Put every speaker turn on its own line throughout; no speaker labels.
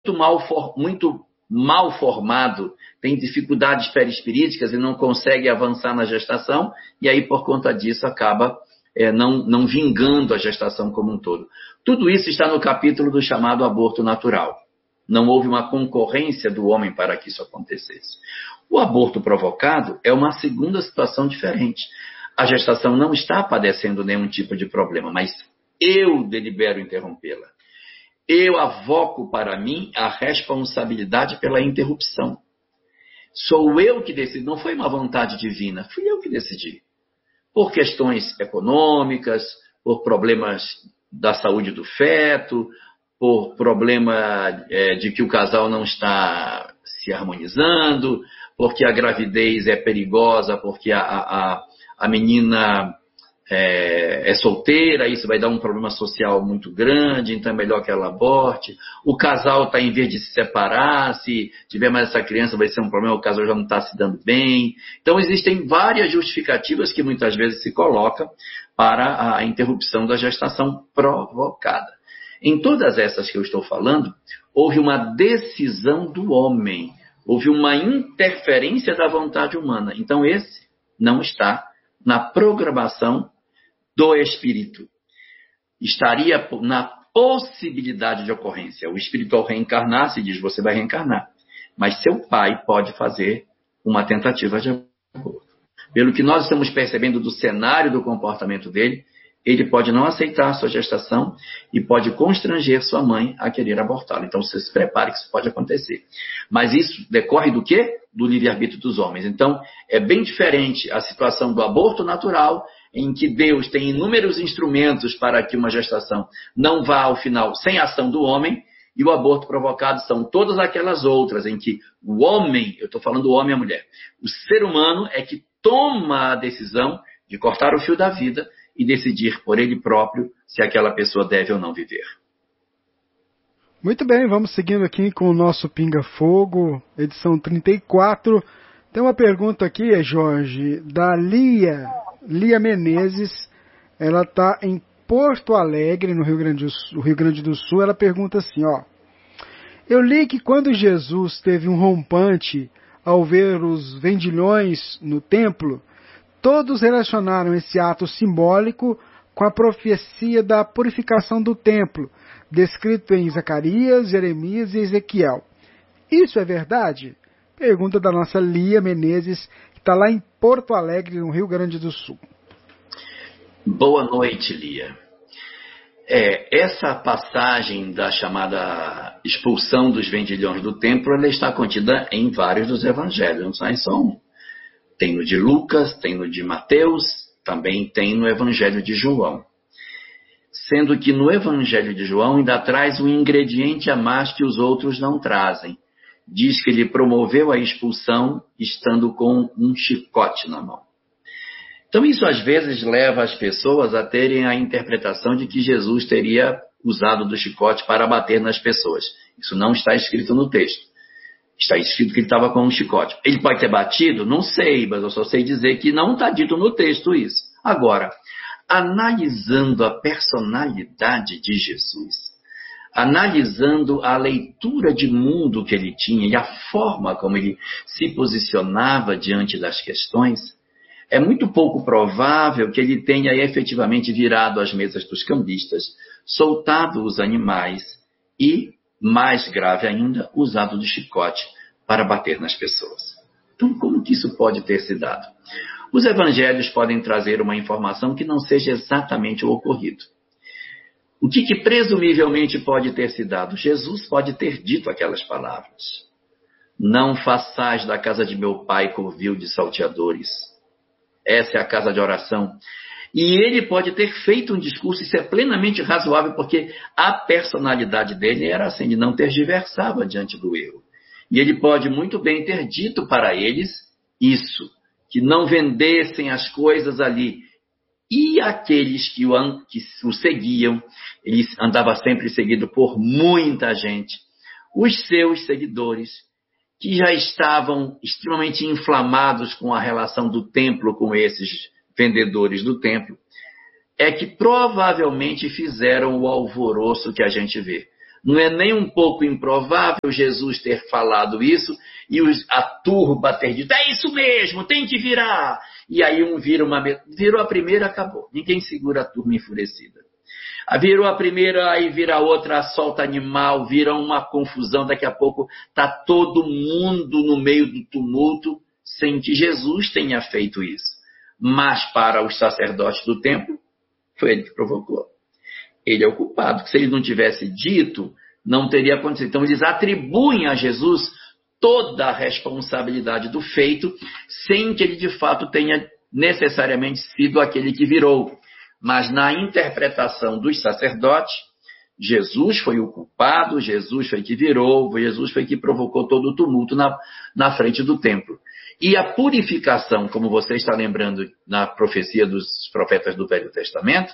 muito mal formado, tem dificuldades perispiríticas e não consegue avançar na gestação, e aí, por conta disso, acaba não vingando a gestação como um todo. Tudo isso está no capítulo do chamado aborto natural. Não houve uma concorrência do homem para que isso acontecesse. O aborto provocado é uma segunda situação diferente. A gestação não está padecendo nenhum tipo de problema, mas eu delibero interrompê-la. Eu avoco para mim a responsabilidade pela interrupção. Sou eu que decido, não foi uma vontade divina, fui eu que decidi. Por questões econômicas, por problemas da saúde do feto, por problema de que o casal não está se harmonizando, porque a gravidez é perigosa, porque a menina é solteira, isso vai dar um problema social muito grande, então é melhor que ela aborte. O casal está em vez de se separar, se tiver mais essa criança vai ser um problema, o casal já não está se dando bem. Então existem várias justificativas que muitas vezes se colocam para a interrupção da gestação provocada. Em todas essas que eu estou falando, houve uma decisão do homem, houve uma interferência da vontade humana. Então esse não está na programação do espírito. Estaria na possibilidade de ocorrência. O espírito, ao reencarnar, se diz, você vai reencarnar. Mas seu pai pode fazer uma tentativa de aborto. Pelo que nós estamos percebendo do cenário do comportamento dele, ele pode não aceitar a sua gestação e pode constranger sua mãe a querer abortá-lo. Então, você se prepare que isso pode acontecer. Mas isso decorre do quê? Do livre-arbítrio dos homens. Então, é bem diferente a situação do aborto natural, em que Deus tem inúmeros instrumentos para que uma gestação não vá ao final sem ação do homem, e o aborto provocado são todas aquelas outras em que o homem, eu estou falando do homem e a mulher, o ser humano é que toma a decisão de cortar o fio da vida e decidir por ele próprio se aquela pessoa deve ou não viver.
Muito bem, vamos seguindo aqui com o nosso Pinga Fogo, edição 34. Tem uma pergunta aqui, Jorge, da Lia Menezes. Ela está em Porto Alegre, no Rio Grande do Sul. Ela pergunta assim, ó: eu li que quando Jesus teve um rompante ao ver os vendilhões no templo, todos relacionaram esse ato simbólico com a profecia da purificação do templo, descrito em Zacarias, Jeremias e Ezequiel. Isso é verdade? Pergunta da nossa Lia Menezes, que está lá em Porto Alegre, no Rio Grande do Sul.
Boa noite, Lia. Essa passagem da chamada expulsão dos vendilhões do templo, ela está contida em vários dos evangelhos, não sai só um. Tem no de Lucas, tem no de Mateus, também tem no Evangelho de João. Sendo que no Evangelho de João ainda traz um ingrediente a mais que os outros não trazem. Diz que ele promoveu a expulsão estando com um chicote na mão. Então isso às vezes leva as pessoas a terem a interpretação de que Jesus teria usado do chicote para bater nas pessoas. Isso não está escrito no texto. Está escrito que ele estava com um chicote. Ele pode ter batido? Não sei, mas eu só sei dizer que não está dito no texto isso. Agora, analisando a personalidade de Jesus, analisando a leitura de mundo que ele tinha e a forma como ele se posicionava diante das questões, é muito pouco provável que ele tenha efetivamente virado as mesas dos cambistas, soltado os animais e, mais grave ainda, usado de chicote para bater nas pessoas. Então, como que isso pode ter se dado? Os evangelhos podem trazer uma informação que não seja exatamente o ocorrido. O que presumivelmente pode ter se dado? Jesus pode ter dito aquelas palavras. Não façais da casa de meu pai covil de salteadores. Essa é a casa de oração. E ele pode ter feito um discurso, isso é plenamente razoável, porque a personalidade dele era assim, ele não tergiversava diante do erro. E ele pode muito bem ter dito para eles isso, que não vendessem as coisas ali. E aqueles que o seguiam, ele andava sempre seguido por muita gente, os seus seguidores, que já estavam extremamente inflamados com a relação do templo com esses vendedores do templo, é que provavelmente fizeram o alvoroço que a gente vê. Não é nem um pouco improvável Jesus ter falado isso e a turba ter dito, é isso mesmo, tem que virar. E aí um vira uma mesa. Virou a primeira, acabou. Ninguém segura a turma enfurecida. Virou a primeira, aí vira a outra, solta animal, vira uma confusão. Daqui a pouco está todo mundo no meio do tumulto, sem que Jesus tenha feito isso. Mas para os sacerdotes do templo, foi ele que provocou. Ele é o culpado. Se ele não tivesse dito, não teria acontecido. Então eles atribuem a Jesus toda a responsabilidade do feito, sem que ele de fato tenha necessariamente sido aquele que virou. Mas na interpretação dos sacerdotes, Jesus foi o culpado, Jesus foi que virou, Jesus foi que provocou todo o tumulto na frente do templo. E a purificação, como você está lembrando na profecia dos profetas do Velho Testamento,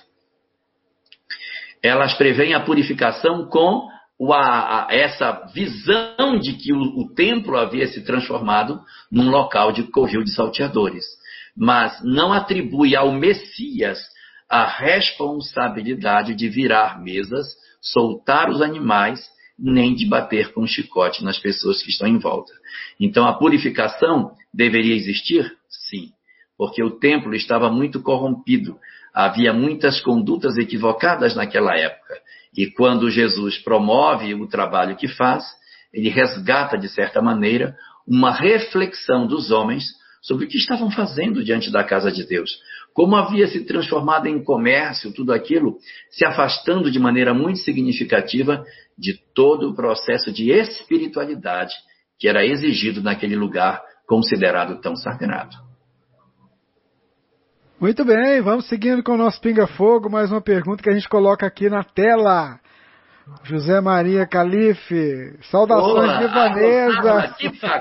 elas preveem a purificação com essa visão de que o templo havia se transformado num local de covil de salteadores. Mas não atribui ao Messias a responsabilidade de virar mesas, soltar os animais, nem de bater com chicote nas pessoas que estão em volta. Então a purificação deveria existir? Sim, porque o templo estava muito corrompido. Havia muitas condutas equivocadas naquela época. E quando Jesus promove o trabalho que faz, ele resgata, de certa maneira, uma reflexão dos homens sobre o que estavam fazendo diante da casa de Deus. Como havia se transformado em comércio, tudo aquilo, se afastando de maneira muito significativa de todo o processo de espiritualidade que era exigido naquele lugar considerado tão sagrado.
Muito bem, vamos seguindo com o nosso Pinga Fogo, mais uma pergunta que a gente coloca aqui na tela. José Maria Calife, saudações libanesas.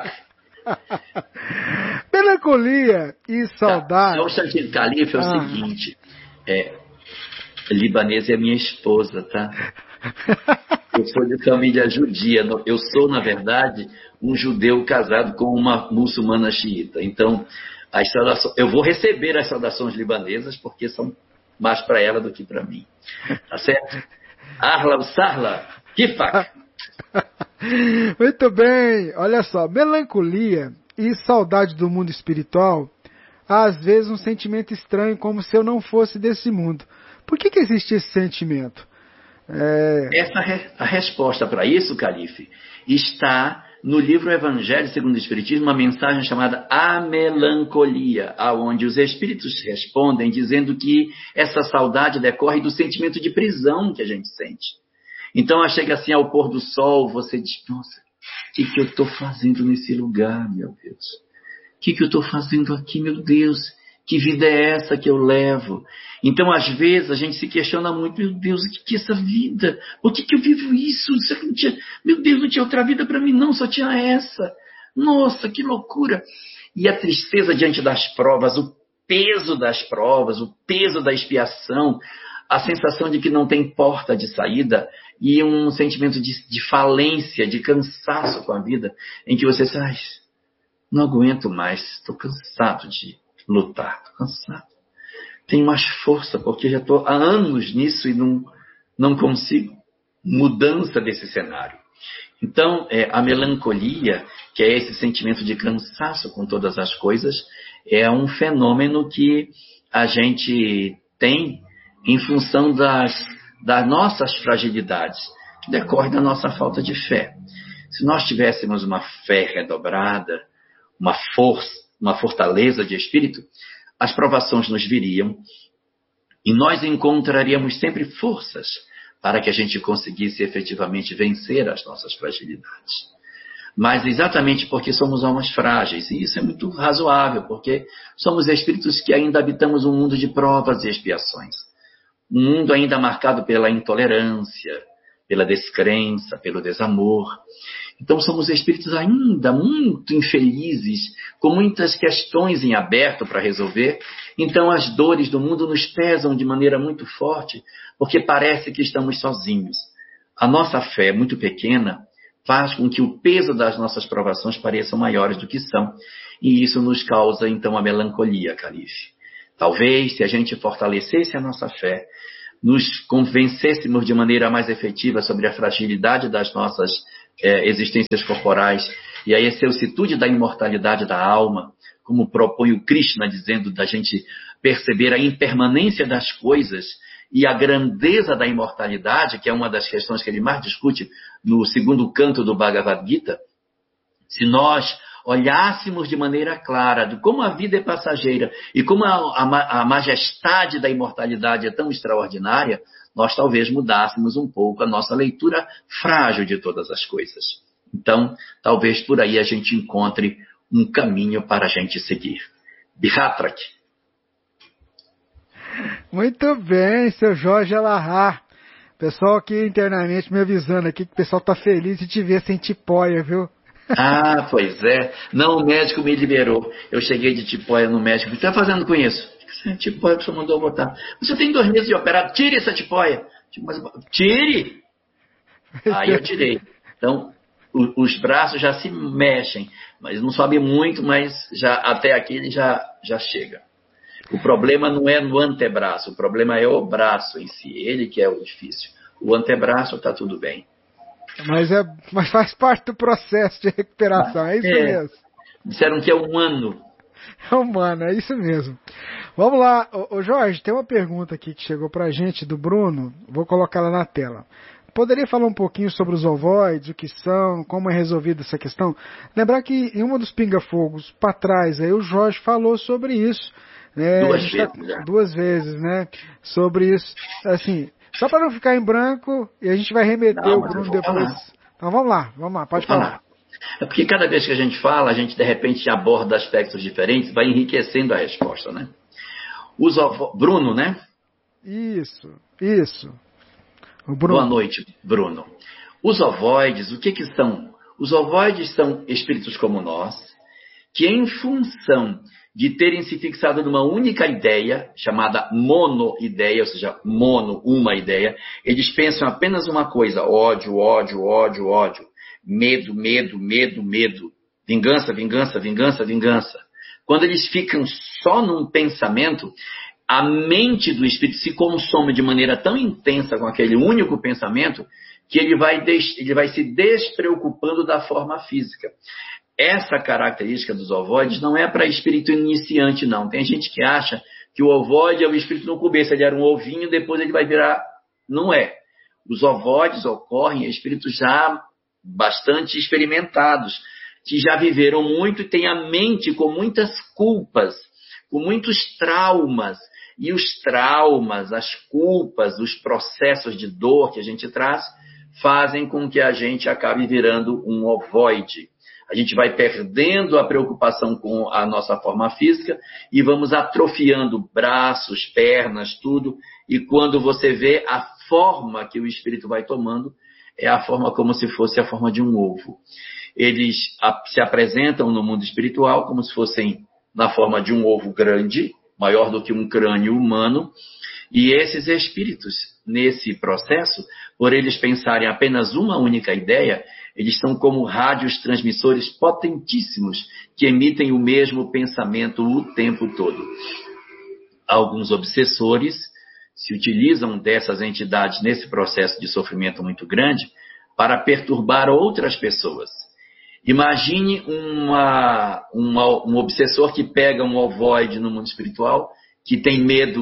Melancolia e saudade.
Só um instantinho, Calife, é o seguinte, libanesa é minha esposa, tá? Eu sou de família judia, eu sou, na verdade, um judeu casado com uma muçulmana xiita, então eu vou receber as saudações libanesas porque são mais para ela do que para mim, tá certo? Ahla Sarla, Kifak.
Muito bem, olha só, melancolia e saudade do mundo espiritual, às vezes um sentimento estranho, como se eu não fosse desse mundo. Por que existe esse sentimento?
A resposta para isso, Calife, está no livro Evangelho segundo o Espiritismo, uma mensagem chamada A Melancolia, aonde os espíritos respondem dizendo que essa saudade decorre do sentimento de prisão que a gente sente. Então, chega assim ao pôr do sol, você diz, nossa, o que eu estou fazendo nesse lugar, meu Deus? O que eu estou fazendo aqui, meu Deus? Que vida é essa que eu levo? Então, às vezes, a gente se questiona muito, meu Deus, o que é essa vida? Por que eu vivo isso? Meu Deus, não tinha outra vida para mim, não, só tinha essa. Nossa, que loucura! E a tristeza diante das provas, o peso das provas, o peso da expiação, a sensação de que não tem porta de saída e um sentimento de falência, de cansaço com a vida, em que você diz, não aguento mais, estou cansado de lutar, estou cansado. Tenho mais força, porque já estou há anos nisso e não consigo mudança desse cenário. Então, a melancolia, que é esse sentimento de cansaço com todas as coisas, é um fenômeno que a gente tem em função das nossas fragilidades, que decorre da nossa falta de fé. Se nós tivéssemos uma fé redobrada, uma força, uma fortaleza de espírito, as provações nos viriam e nós encontraríamos sempre forças para que a gente conseguisse efetivamente vencer as nossas fragilidades. Mas exatamente porque somos almas frágeis, e isso é muito razoável, porque somos espíritos que ainda habitamos um mundo de provas e expiações. Um mundo ainda marcado pela intolerância, pela descrença, pelo desamor. Então somos espíritos ainda muito infelizes, com muitas questões em aberto para resolver. Então as dores do mundo nos pesam de maneira muito forte, porque parece que estamos sozinhos. A nossa fé, muito pequena, faz com que o peso das nossas provações pareçam maiores do que são. E isso nos causa, então, a melancolia, Calife. Talvez, se a gente fortalecesse a nossa fé, nos convencêssemos de maneira mais efetiva sobre a fragilidade das nossas existências corporais e a excelsitude da imortalidade da alma, como propõe o Krishna, dizendo da gente perceber a impermanência das coisas e a grandeza da imortalidade, que é uma das questões que ele mais discute no segundo canto do Bhagavad Gita. Se nós olhássemos de maneira clara de como a vida é passageira e como a majestade da imortalidade é tão extraordinária, nós talvez mudássemos um pouco a nossa leitura frágil de todas as coisas. Então, talvez por aí a gente encontre um caminho para a gente seguir. Bihatrak.
Muito bem, seu Jorge Alahá. Pessoal aqui internamente me avisando aqui que o pessoal está feliz de te ver sem tipóia, viu?
Ah, pois é. Não, o médico me liberou. Eu cheguei de tipóia no médico. O que você está fazendo com isso? Tipóia que o senhor mandou botar. Você tem 2 meses de operado. Tire essa tipóia. Tire! Aí eu tirei. Então, os braços já se mexem. Mas não sobe muito, mas já, até aqui ele já chega. O problema não é no antebraço. O problema é o braço em si. Ele que é o difícil. O antebraço está tudo bem.
Mas faz parte do processo de recuperação, é isso mesmo.
Disseram que é humano.
É humano, é isso mesmo. Vamos lá, ô Jorge, tem uma pergunta aqui que chegou pra gente do Bruno, vou colocá-la na tela. Poderia falar um pouquinho sobre os ovoides, o que são, como é resolvida essa questão? Lembrar que em uma dos pinga-fogos para trás, aí o Jorge falou sobre isso. Né?
2 vezes.
2 vezes, né? Sobre isso, assim... Só para não ficar em branco, e a gente vai remeter o Bruno depois. Falar. Então vamos lá, pode falar.
É porque cada vez que a gente fala, a gente de repente aborda aspectos diferentes, vai enriquecendo a resposta, né? Bruno, né?
Isso. O Bruno.
Boa noite, Bruno. Os ovoides, o que são? Os ovoides são espíritos como nós, que em função de terem se fixado numa única ideia, chamada monoideia, ou seja, uma ideia, eles pensam apenas uma coisa, ódio, medo, vingança. Quando eles ficam só num pensamento, a mente do espírito se consome de maneira tão intensa com aquele único pensamento, que ele vai se despreocupando da forma física. Essa característica dos ovoides não é para espírito iniciante, não. Tem gente que acha que o ovoide é o espírito no começo, ele era um ovinho, depois ele vai virar... Não é. Os ovoides ocorrem em espíritos já bastante experimentados, que já viveram muito e têm a mente com muitas culpas, com muitos traumas. E os traumas, as culpas, os processos de dor que a gente traz, fazem com que a gente acabe virando um ovoide. A gente vai perdendo a preocupação com a nossa forma física e vamos atrofiando braços, pernas, tudo. E quando você vê a forma que o espírito vai tomando, é a forma como se fosse a forma de um ovo. Eles se apresentam no mundo espiritual como se fossem na forma de um ovo grande, maior do que um crânio humano. E esses espíritos, nesse processo, por eles pensarem apenas uma única ideia, eles são como rádios transmissores potentíssimos que emitem o mesmo pensamento o tempo todo. Alguns obsessores se utilizam dessas entidades nesse processo de sofrimento muito grande para perturbar outras pessoas. Imagine um obsessor que pega um ovoide no mundo espiritual, que tem medo,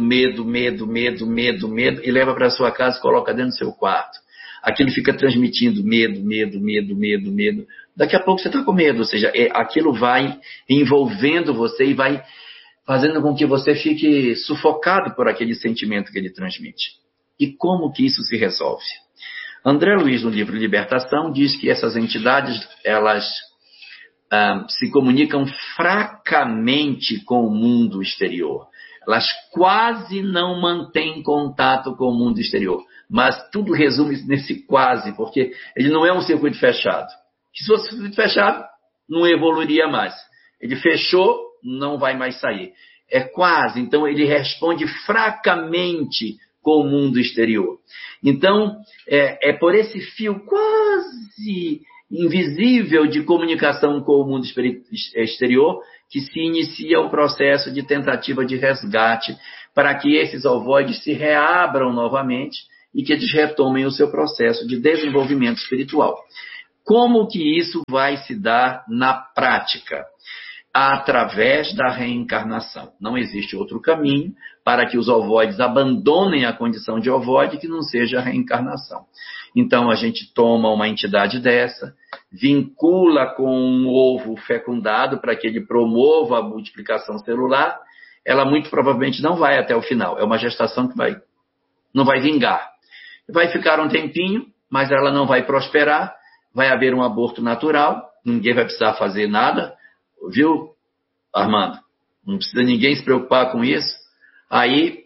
e leva para sua casa e coloca dentro do seu quarto. Aquilo fica transmitindo medo. Daqui a pouco você está com medo, ou seja, aquilo vai envolvendo você e vai fazendo com que você fique sufocado por aquele sentimento que ele transmite. E como que isso se resolve? André Luiz, no livro Libertação, diz que essas entidades, elas se comunicam fracamente com o mundo exterior. Elas quase não mantêm contato com o mundo exterior. Mas tudo resume nesse quase, porque ele não é um circuito fechado. Se fosse um circuito fechado, não evoluiria mais. Ele fechou, não vai mais sair. É quase, então ele responde fracamente com o mundo exterior. Então, é por esse fio quase invisível de comunicação com o mundo exterior, que se inicia o processo de tentativa de resgate para que esses ovoides se reabram novamente e que eles retomem o seu processo de desenvolvimento espiritual. Como que isso vai se dar na prática? Através da reencarnação. Não existe outro caminho para que os ovoides abandonem a condição de ovoide que não seja a reencarnação. Então, a gente toma uma entidade dessa, vincula com um ovo fecundado para que ele promova a multiplicação celular. Ela muito provavelmente não vai até o final. É uma gestação que não vai vingar. Vai ficar um tempinho, mas ela não vai prosperar. Vai haver um aborto natural. Ninguém vai precisar fazer nada. Viu, Armando? Não precisa ninguém se preocupar com isso. Aí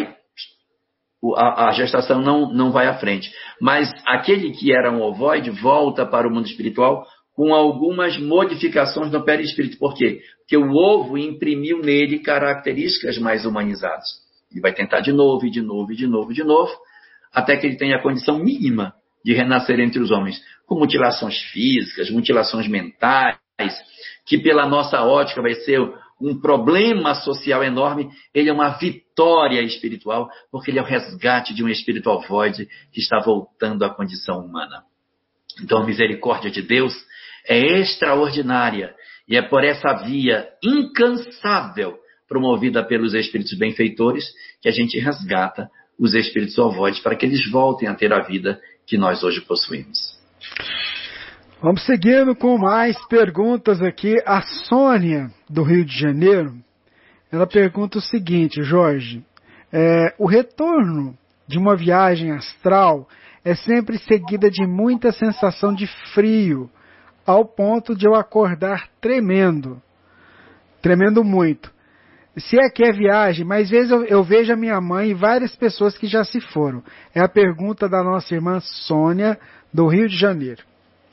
a gestação não vai à frente. Mas aquele que era um ovoide volta para o mundo espiritual com algumas modificações no perispírito. Por quê? Porque o ovo imprimiu nele características mais humanizadas. Ele vai tentar de novo, e de novo, e de novo, e de novo, até que ele tenha a condição mínima de renascer entre os homens, com mutilações físicas, mutilações mentais, que pela nossa ótica vai ser um problema social enorme. Ele é uma vitória espiritual, porque ele é o resgate de um espírito ovoide que está voltando à condição humana. Então a misericórdia de Deus é extraordinária, e é por essa via incansável, promovida pelos espíritos benfeitores, que a gente resgata os espíritos ovoides para que eles voltem a ter a vida que nós hoje possuímos.
Vamos seguindo com mais perguntas aqui. A Sônia, do Rio de Janeiro, ela pergunta o seguinte: Jorge, o retorno de uma viagem astral é sempre seguida de muita sensação de frio, ao ponto de eu acordar tremendo muito. Se é que é viagem, mas às vezes eu vejo a minha mãe e várias pessoas que já se foram. É a pergunta da nossa irmã Sônia, do Rio de Janeiro.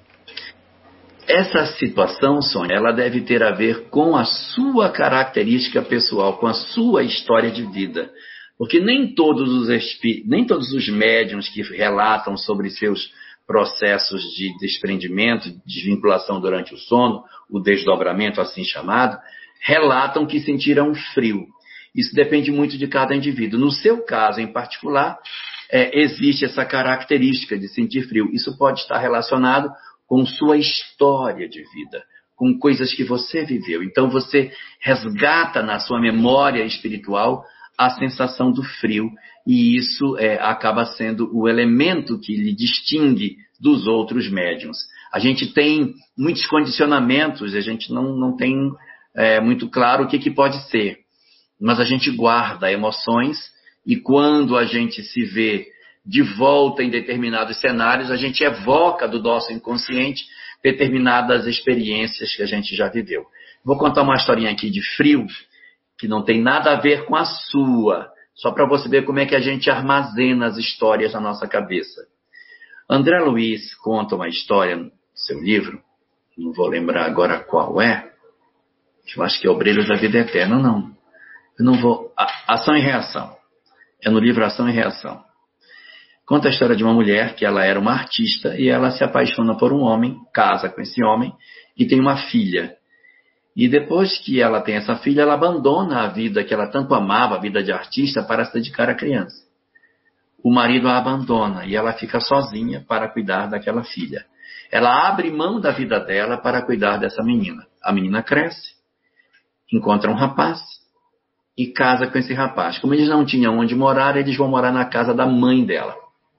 Essa situação, Sônia, ela deve ter a ver com a sua característica pessoal, com a sua história de vida. Porque nem todos os médiuns que relatam sobre seus processos de desprendimento, de desvinculação durante o sono, o desdobramento assim chamado, relatam que sentiram frio. Isso depende muito de cada indivíduo. No seu caso em particular, existe essa característica de sentir frio. Isso pode estar relacionado com sua história de vida, com coisas que você viveu. Então você resgata na sua memória espiritual a sensação do frio, e isso acaba sendo o elemento que lhe distingue dos outros médiuns. A gente tem muitos condicionamentos, a gente não tem muito claro o que pode ser, mas a gente guarda emoções, e quando a gente se vê de volta em determinados cenários, a gente evoca do nosso inconsciente determinadas experiências que a gente já viveu. Vou contar uma historinha aqui de frio, que não tem nada a ver com a sua, só para você ver como é que a gente armazena as histórias na nossa cabeça. André Luiz conta uma história no seu livro, não vou lembrar agora qual é, eu acho que é O Brilho da Vida Eterna. Eu não vou... Ação e Reação. É no livro Ação e Reação. Conta a história de uma mulher que ela era uma artista e ela se apaixona por um homem, casa com esse homem e tem uma filha. E depois que ela tem essa filha, ela abandona a vida que ela tanto amava, a vida de artista, para se dedicar à criança. O marido a abandona e ela fica sozinha para cuidar daquela filha. Ela abre mão da vida dela para cuidar dessa menina. A menina cresce, encontra um rapaz e casa com esse rapaz. Como eles não tinham onde morar, eles vão morar na casa da mãe dela.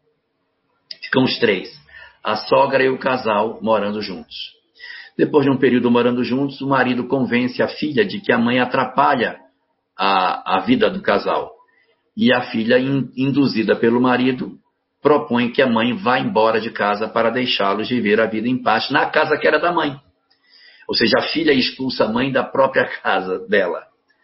Ficam os três, a sogra e o casal, morando juntos. Depois de um período morando juntos, o marido convence a filha de que a mãe atrapalha a vida do casal. E a filha, induzida pelo marido, propõe que a mãe vá embora de casa para deixá-los viver a vida em paz na casa que era da mãe. Ou seja, a filha expulsa a mãe da própria casa dela.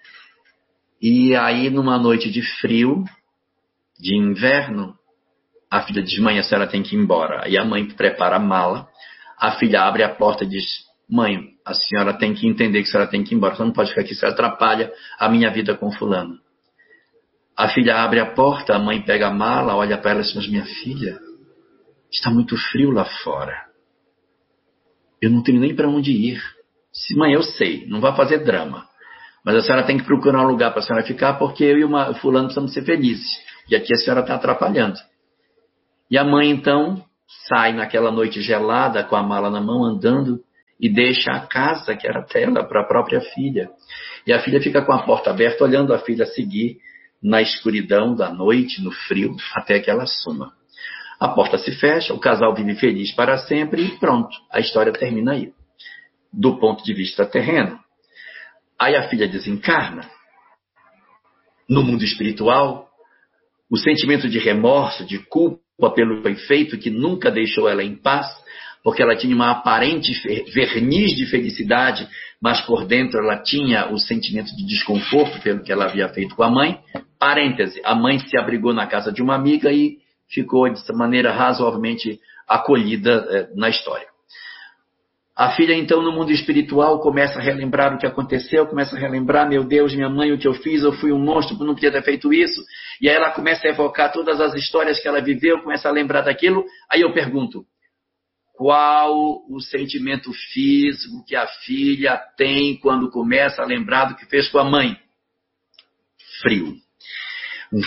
E aí, numa noite de frio, de inverno, a filha diz: mãe, a senhora tem que ir embora. E a mãe prepara a mala. A filha abre a porta e diz: mãe, a senhora tem que entender que a senhora tem que ir embora. Você não pode ficar aqui, você atrapalha a minha vida com fulano. A filha abre a porta, a mãe pega a mala, olha para ela e diz: mas minha filha, está muito frio lá fora. eu não tenho nem para onde ir. Disse, mãe, eu sei, não vai fazer drama. Mas a senhora tem que procurar um lugar para a senhora ficar, porque eu e o fulano precisamos ser felizes. E aqui a senhora está atrapalhando. E a mãe, então, sai naquela noite gelada, com a mala na mão, andando, e deixa a casa, que era dela, para a própria filha. E a filha fica com a porta aberta, olhando a filha seguir na escuridão da noite, no frio, até que ela suma. A porta se fecha, o casal vive feliz para sempre e pronto, a história termina aí. Do ponto de vista terreno. Aí a filha desencarna. No mundo espiritual, o sentimento de remorso, de culpa pelo feito que nunca deixou ela em paz, porque ela tinha uma aparente verniz de felicidade, mas por dentro ela tinha o sentimento de desconforto pelo que ela havia feito com a mãe. Parêntese, a mãe se abrigou na casa de uma amiga e ficou dessa maneira razoavelmente acolhida na história. A filha, então, no mundo espiritual, começa a relembrar o que aconteceu, começa a relembrar, meu Deus, minha mãe, o que eu fiz, eu fui um monstro, não podia ter feito isso. E aí ela começa a evocar todas as histórias que ela viveu, começa a lembrar daquilo. Aí eu pergunto, qual o sentimento físico que a filha tem quando começa a lembrar do que fez com a mãe? Frio. Um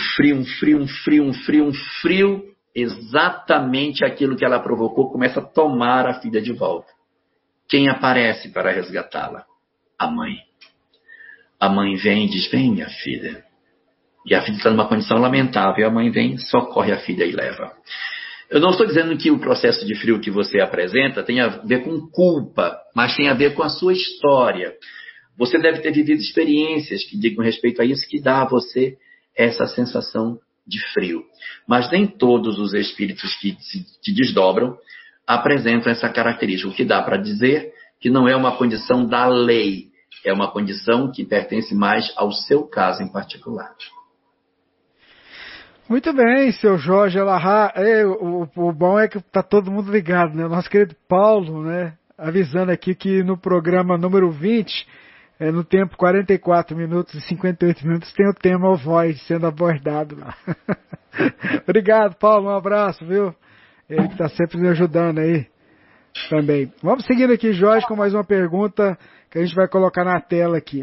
frio, exatamente aquilo que ela provocou começa a tomar a filha de volta. Quem aparece para resgatá-la? A mãe. A mãe vem e diz, vem minha filha. E a filha está numa condição lamentável. A mãe vem, socorre a filha e leva. Eu não estou dizendo que o processo de frio que você apresenta tem a ver com culpa, mas tem a ver com a sua história. Você deve ter vivido experiências que digam respeito a isso, que dá a você essa sensação de frio. Mas nem todos os espíritos que se desdobram apresentam essa característica. O que dá para dizer que não é uma condição da lei, é uma condição que pertence mais ao seu caso em particular.
Muito bem, seu Jorge Alahá. O bom é que está todo mundo ligado, né? O nosso querido Paulo, né? Avisando aqui que no programa número 20, no tempo 44 minutos e 58 minutos, tem o tema Voz sendo abordado lá. Obrigado, Paulo. Um abraço, viu? Ele que está sempre me ajudando aí também. Vamos seguindo aqui, Jorge, com mais uma pergunta que a gente vai colocar na tela aqui.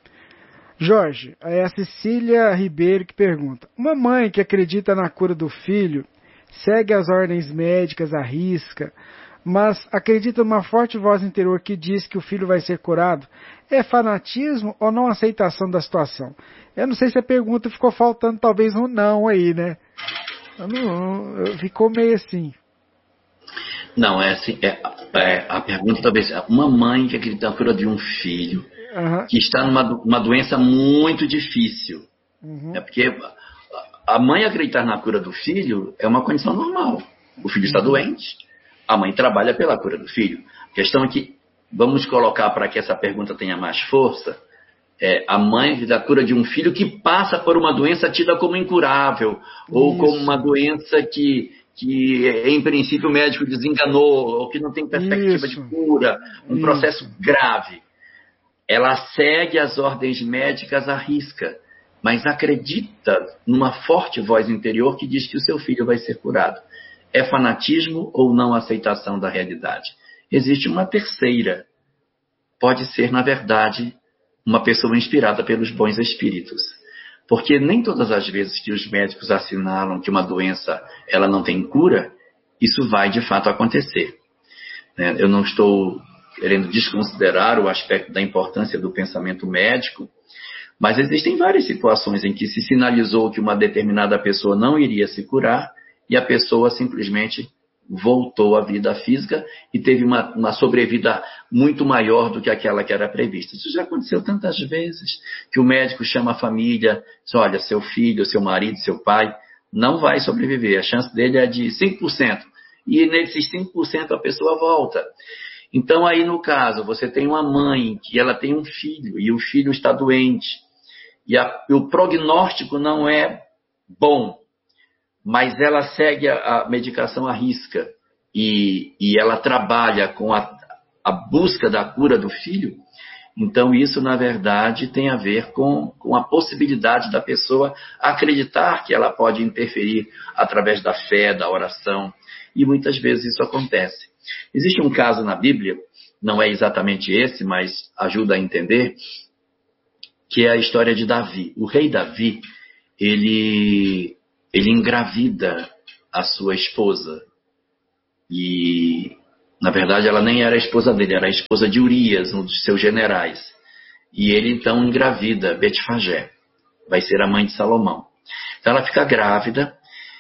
Jorge, é a Cecília Ribeiro que pergunta. Uma mãe que acredita na cura do filho, segue as ordens médicas à risca, mas acredita numa forte voz interior que diz que o filho vai ser curado, é fanatismo ou não aceitação da situação? Eu não sei se a pergunta ficou faltando talvez um não aí, né? Ficou meio assim.
Não, é assim, a pergunta talvez, uma mãe que acredita na cura de um filho, que está numa doença muito difícil. É porque a mãe acreditar na cura do filho é uma condição normal. O filho está doente, a mãe trabalha pela cura do filho. A questão é que, vamos colocar para que essa pergunta tenha mais força, a mãe da cura de um filho que passa por uma doença tida como incurável, ou como uma doença que em princípio o médico desenganou, ou que não tem perspectiva de cura, um processo grave. Ela segue as ordens médicas à risca, mas acredita numa forte voz interior que diz que o seu filho vai ser curado. É fanatismo ou não aceitação da realidade? Existe uma terceira. Pode ser, na verdade, uma pessoa inspirada pelos bons espíritos. Porque nem todas as vezes que os médicos assinalam que uma doença ela não tem cura, isso vai de fato acontecer. Eu não estou querendo desconsiderar o aspecto da importância do pensamento médico, mas existem várias situações em que se sinalizou que uma determinada pessoa não iria se curar e a pessoa simplesmente voltou à vida física e teve uma sobrevida muito maior do que aquela que era prevista. Isso já aconteceu tantas vezes, que o médico chama a família, diz, olha, seu filho, seu marido, seu pai não vai sobreviver, a chance dele é de 5%, e nesses 5% a pessoa volta. Então aí no caso, você tem uma mãe que ela tem um filho, e o filho está doente, e o prognóstico não é bom, mas ela segue a medicação à risca e ela trabalha com a busca da cura do filho, então isso, na verdade, tem a ver com a possibilidade da pessoa acreditar que ela pode interferir através da fé, da oração, e muitas vezes isso acontece. Existe um caso na Bíblia não é exatamente esse, mas ajuda a entender, que é a história de Davi. O rei Davi, ele engravida a sua esposa. E, na verdade, ela nem era a esposa dele, era a esposa de Urias, um dos seus generais. E ele, então, engravida Betfagé. Vai ser a mãe de Salomão. Então, ela fica grávida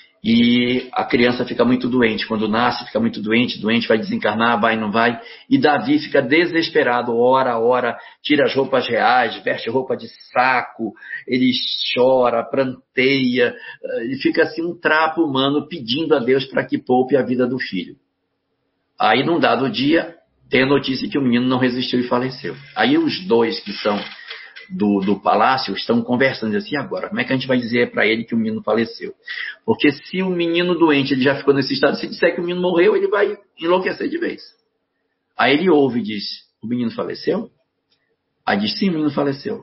e a criança fica muito doente. Quando nasce, fica muito doente, vai desencarnar, vai, não vai. E Davi fica desesperado, ora, tira as roupas reais, veste roupa de saco, ele chora, pranteia, ele fica assim um trapo humano pedindo a Deus para que poupe a vida do filho. Aí, num dado dia, tem a notícia que o menino não resistiu e faleceu. Aí os dois que são do palácio estão conversando assim, agora, como é que a gente vai dizer para ele que o menino faleceu? Porque se o menino doente ele já ficou nesse estado, se disser que o menino morreu, ele vai enlouquecer de vez. Aí ele ouve e diz, o menino faleceu? Aí diz, sim, o menino faleceu.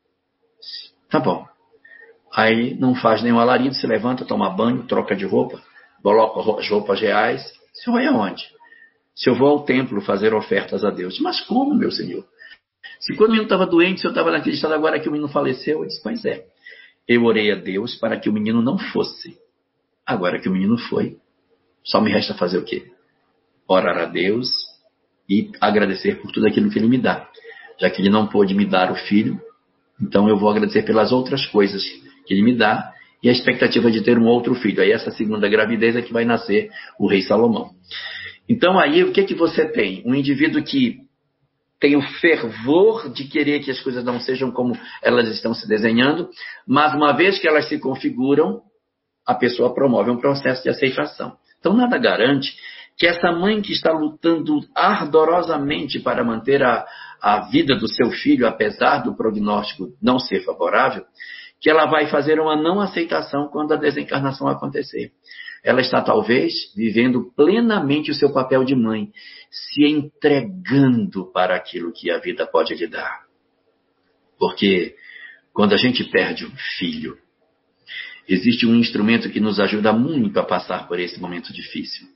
Tá bom. Aí não faz nenhum alarido, se levanta, toma banho, troca de roupa, coloca as roupas reais. O senhor vai aonde? Se eu vou ao templo fazer ofertas a Deus. Mas como, meu senhor? Se quando o menino estava doente, se eu estava naquele estado, agora que o menino faleceu, eu disse, pois é. Eu orei a Deus para que o menino não fosse. Agora que o menino foi, só me resta fazer o quê? Orar a Deus e agradecer por tudo aquilo que Ele me dá. Já que Ele não pôde me dar o filho, então eu vou agradecer pelas outras coisas que Ele me dá e a expectativa de ter um outro filho. Aí essa segunda gravidez é que vai nascer o rei Salomão. Então aí o que você tem? Um indivíduo que tem o fervor de querer que as coisas não sejam como elas estão se desenhando, mas uma vez que elas se configuram, a pessoa promove um processo de aceitação. Então nada garante que essa mãe que está lutando ardorosamente para manter a vida do seu filho, apesar do prognóstico não ser favorável, que ela vai fazer uma não aceitação quando a desencarnação acontecer. Ela está, talvez, vivendo plenamente o seu papel de mãe, se entregando para aquilo que a vida pode lhe dar. Porque quando a gente perde um filho, existe um instrumento que nos ajuda muito a passar por esse momento difícil,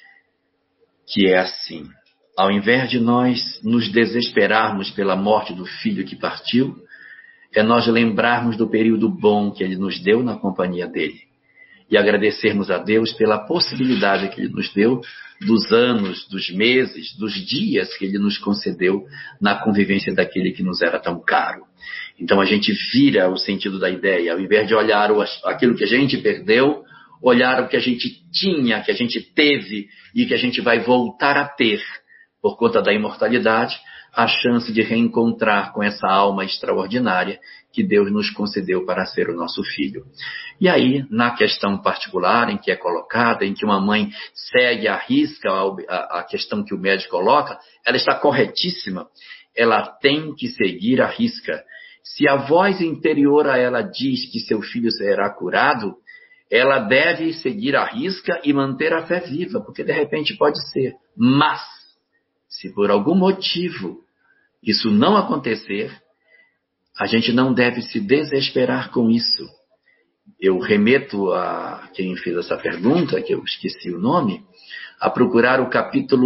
que é assim: ao invés de nós nos desesperarmos pela morte do filho que partiu, é nós lembrarmos do período bom que Ele nos deu na companhia dele. E agradecermos a Deus pela possibilidade que Ele nos deu, dos anos, dos meses, dos dias que Ele nos concedeu na convivência daquele que nos era tão caro. Então a gente vira o sentido da ideia, ao invés de olhar aquilo que a gente perdeu, olhar o que a gente tinha, que a gente teve e que a gente vai voltar a ter por conta da imortalidade, a chance de reencontrar com essa alma extraordinária que Deus nos concedeu para ser o nosso filho. E aí, na questão particular em que é colocada, em que uma mãe segue à risca a questão que o médico coloca, ela está corretíssima. Ela tem que seguir à risca. Se a voz interior a ela diz que seu filho será curado, ela deve seguir à risca e manter a fé viva, porque de repente pode ser. Mas, se por algum motivo isso não acontecer, a gente não deve se desesperar com isso. Eu remeto a quem fez essa pergunta, que eu esqueci o nome, a procurar o capítulo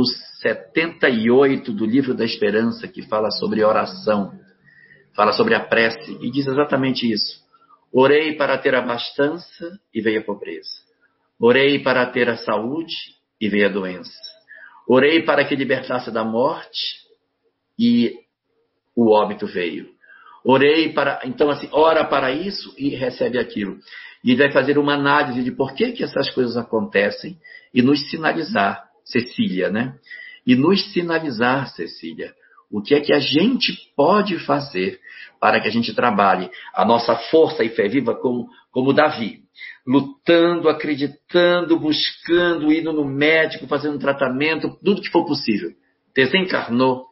78 do Livro da Esperança, que fala sobre oração, fala sobre a prece, e diz exatamente isso. Orei para ter a abastança e veio a pobreza. Orei para ter a saúde e veio a doença. Orei para que libertasse da morte e o óbito veio. Orei para... Então, assim, ora para isso e recebe aquilo. E vai fazer uma análise de por que essas coisas acontecem e nos sinalizar, Cecília, né? E nos sinalizar, Cecília, o que é que a gente pode fazer para que a gente trabalhe a nossa força e fé viva como Davi, lutando, acreditando, buscando, indo no médico, fazendo tratamento, tudo que for possível. Desencarnou,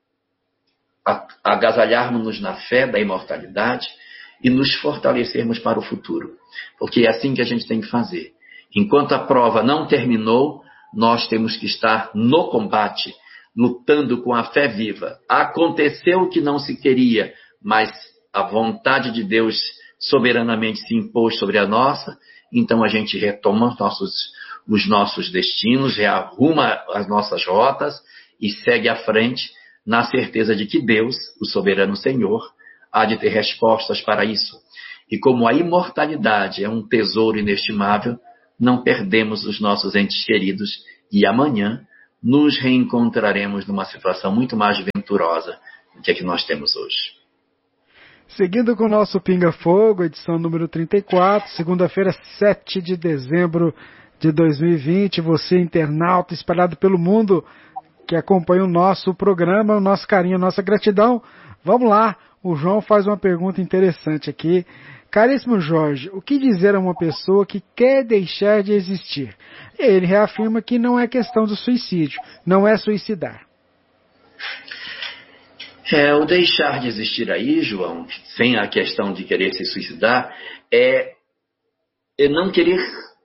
agasalharmos-nos na fé da imortalidade e nos fortalecermos para o futuro. Porque é assim que a gente tem que fazer. Enquanto a prova não terminou, nós temos que estar no combate, lutando com a fé viva. Aconteceu o que não se queria, mas a vontade de Deus soberanamente se impôs sobre a nossa, então a gente retoma os nossos destinos, rearruma as nossas rotas e segue à frente na certeza de que Deus, o soberano Senhor, há de ter respostas para isso. E como a imortalidade é um tesouro inestimável, não perdemos os nossos entes queridos e amanhã nos reencontraremos numa situação muito mais venturosa do que a que nós temos hoje.
Seguindo com o nosso Pinga Fogo, edição número 34, segunda-feira, 7 de dezembro de 2020. Você, internauta espalhado pelo mundo, que acompanha o nosso programa, o nosso carinho, a nossa gratidão. Vamos lá, o João faz uma pergunta interessante aqui. Caríssimo Jorge, o que dizer a uma pessoa que quer deixar de existir? Ele reafirma que não é questão do suicídio, não é suicidar.
O deixar de existir aí, João, sem a questão de querer se suicidar, é não querer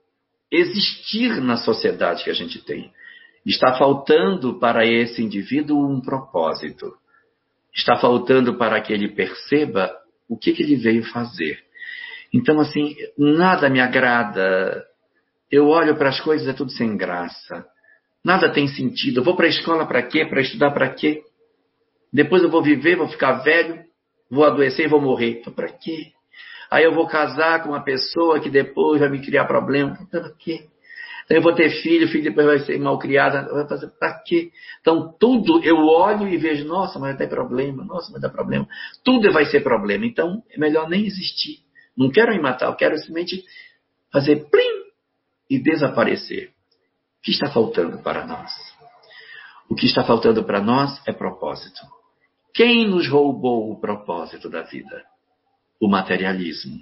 existir na sociedade que a gente tem. Está faltando para esse indivíduo um propósito. Está faltando para que ele perceba o que ele veio fazer. Então, assim, nada me agrada. Eu olho para as coisas, é tudo sem graça. Nada tem sentido. Eu vou para a escola para quê? Para estudar para quê? Depois eu vou viver, vou ficar velho, vou adoecer e vou morrer. Para quê? Aí eu vou casar com uma pessoa que depois vai me criar problema. Para quê? Então eu vou ter filho, o filho depois vai ser mal criado. Vai fazer para quê? Então tudo eu olho e vejo, nossa, mas vai ter problema, nossa, vai dar problema. Tudo vai ser problema. Então é melhor nem existir. Não quero me matar, eu quero simplesmente fazer plim e desaparecer. O que está faltando para nós? O que está faltando para nós é propósito. Quem nos roubou o propósito da vida? O materialismo.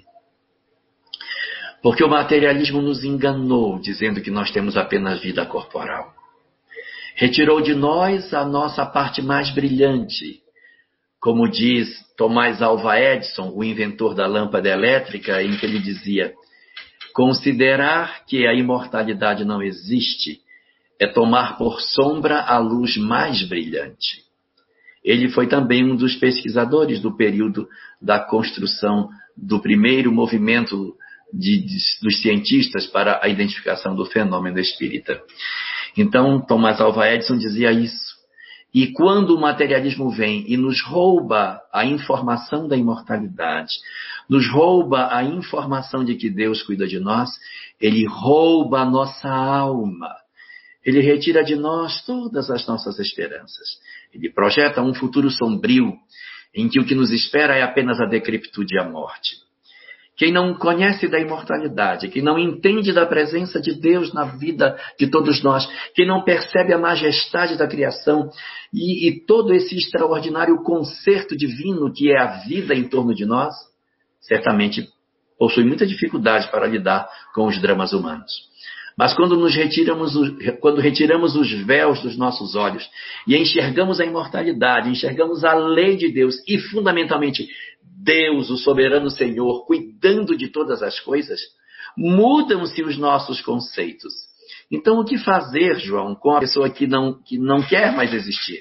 Porque o materialismo nos enganou, dizendo que nós temos apenas vida corporal. Retirou de nós a nossa parte mais brilhante. Como diz Thomas Alva Edison, o inventor da lâmpada elétrica, em que ele dizia: considerar que a imortalidade não existe é tomar por sombra a luz mais brilhante. Ele foi também um dos pesquisadores do período da construção do primeiro movimento dos cientistas para a identificação do fenômeno espírita. Então, Thomas Alva Edison dizia isso. E quando o materialismo vem e nos rouba a informação da imortalidade, nos rouba a informação de que Deus cuida de nós, ele rouba a nossa alma. Ele retira de nós todas as nossas esperanças. Ele projeta um futuro sombrio, em que o que nos espera é apenas a decrepitude e a morte. Quem não conhece da imortalidade, quem não entende da presença de Deus na vida de todos nós, quem não percebe a majestade da criação e todo esse extraordinário concerto divino que é a vida em torno de nós, certamente possui muita dificuldade para lidar com os dramas humanos. Mas quando retiramos os véus dos nossos olhos e enxergamos a imortalidade, enxergamos a lei de Deus e, fundamentalmente, Deus, o soberano Senhor, cuidando de todas as coisas, mudam-se os nossos conceitos. Então, o que fazer, João, com a pessoa que não quer mais existir?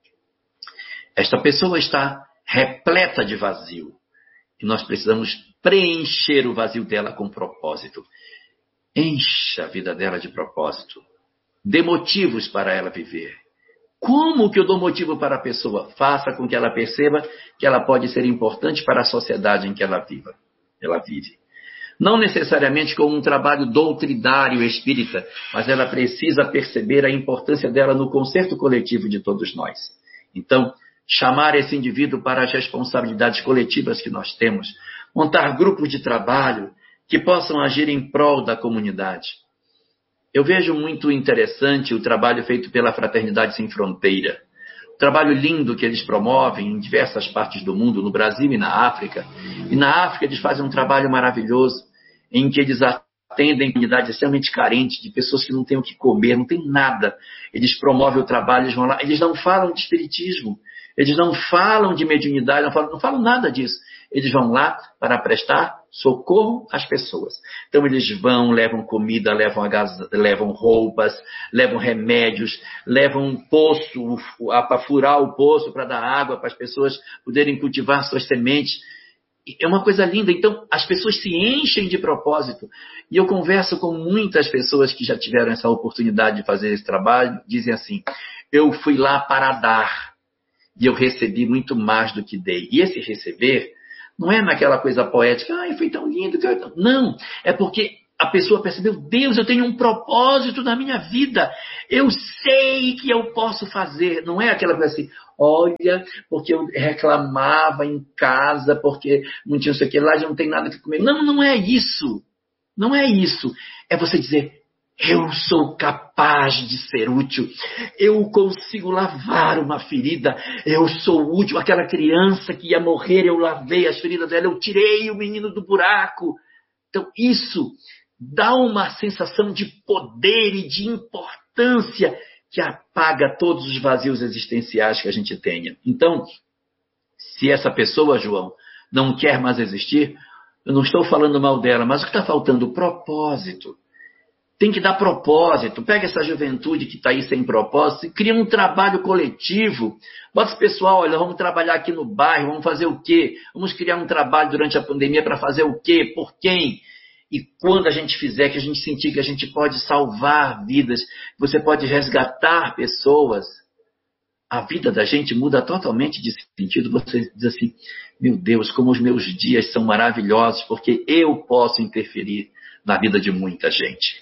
Esta pessoa está repleta de vazio e nós precisamos preencher o vazio dela com propósito. Encha a vida dela de propósito. Dê motivos para ela viver. Como que eu dou motivo para a pessoa? Faça com que ela perceba que ela pode ser importante para a sociedade em que ela vive. Não necessariamente com um trabalho doutrinário espírita, mas ela precisa perceber a importância dela no concerto coletivo de todos nós. Então, chamar esse indivíduo para as responsabilidades coletivas que nós temos, montar grupos de trabalho que possam agir em prol da comunidade. Eu vejo muito interessante o trabalho feito pela Fraternidade Sem Fronteira. O trabalho lindo que eles promovem em diversas partes do mundo, no Brasil e na África. E na África eles fazem um trabalho maravilhoso, em que eles atendem comunidades extremamente carentes, de pessoas que não têm o que comer, não têm nada. Eles promovem o trabalho, eles vão lá, eles não falam de espiritismo, eles não falam de mediunidade, não falam nada disso. Eles vão lá para prestar socorro às pessoas. Então eles vão, levam comida, levam roupas, levam remédios, levam um poço para furar o poço para dar água para as pessoas poderem cultivar suas sementes. é uma coisa linda. Então, as pessoas se enchem de propósito. E eu converso com muitas pessoas que já tiveram essa oportunidade de fazer esse trabalho, dizem assim, eu fui lá para dar, e eu recebi muito mais do que dei. E esse receber não é naquela coisa poética, ai, foi tão lindo. Não, é porque a pessoa percebeu, Deus, eu tenho um propósito na minha vida, eu sei que eu posso fazer. Não é aquela coisa assim, olha, porque eu reclamava em casa, porque não tinha isso aqui, lá já não tem nada que comer. Não, não é isso. Não é isso. É você dizer, eu sou capaz de ser útil. Eu consigo lavar uma ferida. Eu sou útil. Aquela criança que ia morrer, eu lavei as feridas dela. Eu tirei o menino do buraco. Então, isso dá uma sensação de poder e de importância que apaga todos os vazios existenciais que a gente tenha. Então, se essa pessoa, João, não quer mais existir, eu não estou falando mal dela, mas o que está faltando? Propósito. Tem que dar propósito. Pega essa juventude que está aí sem propósito e cria um trabalho coletivo. Bota esse pessoal, olha, vamos trabalhar aqui no bairro, vamos fazer o quê? Vamos criar um trabalho durante a pandemia para fazer o quê? Por quem? E quando a gente fizer, que a gente sentir que a gente pode salvar vidas, você pode resgatar pessoas, a vida da gente muda totalmente de sentido. Você diz assim, meu Deus, como os meus dias são maravilhosos, porque eu posso interferir na vida de muita gente.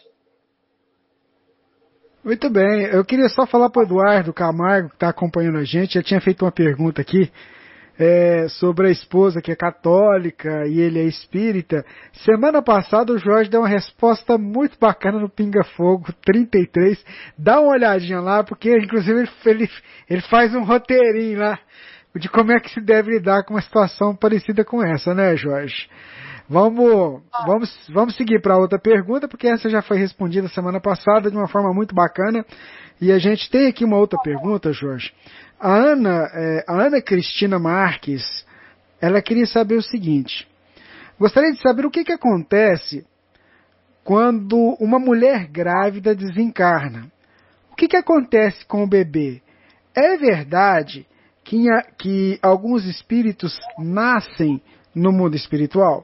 Muito bem, eu queria só falar para o Eduardo Camargo, que está acompanhando a gente, já tinha feito uma pergunta aqui sobre a esposa que é católica e ele é espírita. Semana passada o Jorge deu uma resposta muito bacana no Pinga Fogo 33, dá uma olhadinha lá, porque inclusive ele faz um roteirinho lá de como é que se deve lidar com uma situação parecida com essa, né, Jorge? Vamos seguir para outra pergunta, porque essa já foi respondida semana passada de uma forma muito bacana. E a gente tem aqui uma outra pergunta, Jorge. A Ana Cristina Marques, ela queria saber o seguinte. Gostaria de saber o que acontece quando uma mulher grávida desencarna. O que acontece com o bebê? É verdade que alguns espíritos nascem no mundo espiritual?